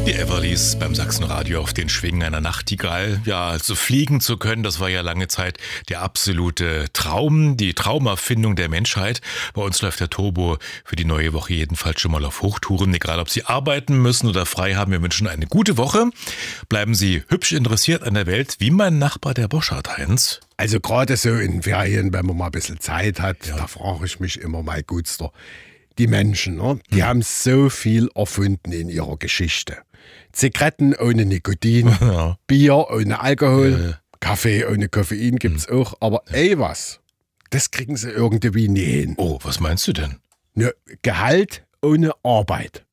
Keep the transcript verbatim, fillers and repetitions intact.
Die Everlys beim Sachsenradio auf den Schwingen einer Nachtigall. Ja, also fliegen zu können, das war ja lange Zeit der absolute Traum, die Traumerfindung der Menschheit. Bei uns läuft der Turbo für die neue Woche jedenfalls schon mal auf Hochtouren. Egal, ob Sie arbeiten müssen oder frei haben, wir wünschen eine gute Woche. Bleiben Sie hübsch interessiert an der Welt, wie mein Nachbar der Boschart, Heinz. Also gerade so in Ferien, wenn man mal ein bisschen Zeit hat, Ja. da frage ich mich immer mal Gutster. Die Menschen, ne? die hm. haben so viel erfunden in ihrer Geschichte. Zigaretten ohne Nikotin, Ja. Bier ohne Alkohol, Ja, ja. Kaffee ohne Koffein gibt's hm. auch. Aber ey was, das kriegen sie irgendwie nie hin. Oh, was meinst du denn? Ne, Gehalt ohne Arbeit.